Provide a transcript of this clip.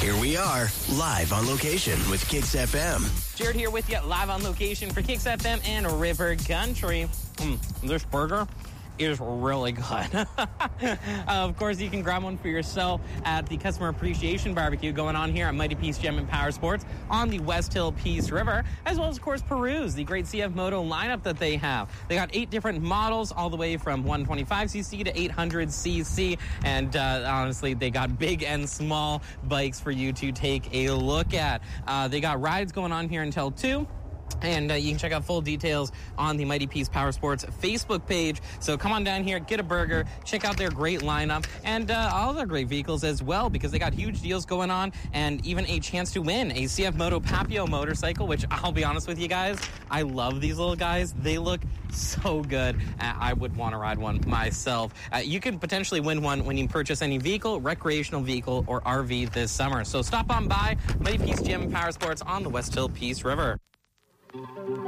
Here we are, live on location with Kicks FM. Jared here with you, live on location for Kicks FM and River Country. This burger is really good. Of course, you can grab one for yourself at the Customer Appreciation Barbecue going on here at Mighty Peace Gem and Power Sports on the West Hill Peace River, as well as, of course, peruse the great CF Moto lineup that they have. They got 8 different models, all the way from 125cc to 800cc, and honestly, they got big and small bikes for you to take a look at. They got rides going on here until 2. And you can check out full details on the Mighty Peace Power Sports Facebook page. So come on down here, get a burger, check out their great lineup, and all their great vehicles as well, because they got huge deals going on, and even a chance to win a CF Moto Papio motorcycle, which I'll be honest with you guys, I love these little guys. They look so good. I would want to ride one myself. You can potentially win one when you purchase any vehicle, recreational vehicle, or RV this summer. So stop on by Mighty Peace Gem and Power Sports on the West Hill Peace River.